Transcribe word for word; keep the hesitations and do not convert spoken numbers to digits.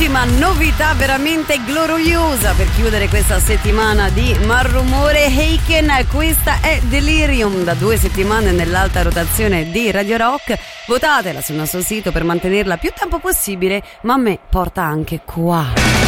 L'ultima novità veramente gloriosa per chiudere questa settimana di Malrumore, Heiken. Questa è Delirium, da due settimane nell'alta rotazione di Radio Rock. Votatela sul nostro sito per mantenerla più tempo possibile, ma a me porta anche qua.